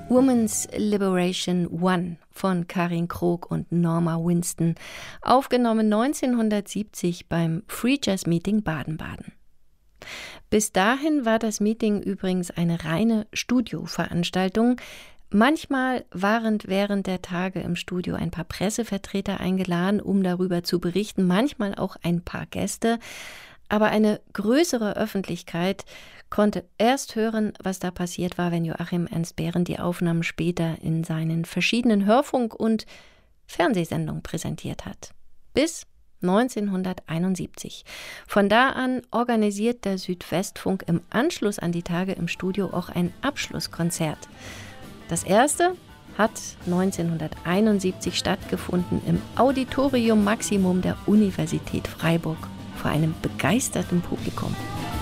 Women's Liberation One von Karin Krog und Norma Winston, aufgenommen 1970 beim Free Jazz Meeting Baden-Baden. Bis dahin war das Meeting übrigens eine reine Studioveranstaltung. Manchmal waren während der Tage im Studio ein paar Pressevertreter eingeladen, um darüber zu berichten, manchmal auch ein paar Gäste. Aber eine größere Öffentlichkeit konnte erst hören, was da passiert war, wenn Joachim Ernst Behrend die Aufnahmen später in seinen verschiedenen Hörfunk- und Fernsehsendungen präsentiert hat. Bis 1971. Von da an organisiert der Südwestfunk im Anschluss an die Tage im Studio auch ein Abschlusskonzert. Das erste hat 1971 stattgefunden im Auditorium Maximum der Universität Freiburg vor einem begeisterten Publikum.